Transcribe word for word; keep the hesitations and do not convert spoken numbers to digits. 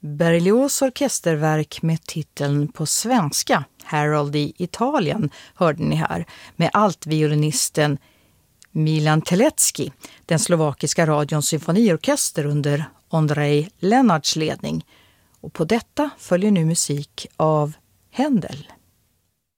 Berlioz orkesterverk med titeln på svenska, Harold i Italien, hörde ni här, med altviolinisten Milan Telecki, den slovakiska radions symfoniorkester under Ondrej Lenards ledning. Och på detta följer nu musik av Händel.